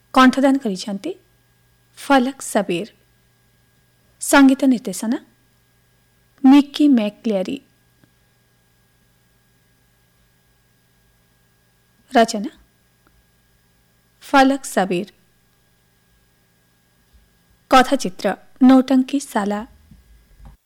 कंठदान करिसेंती फलक सबीर। संगीत निर्देशना मिकी मैक्लेरी। रचना फलक सबीर। कथाचित्र नौटंकी साला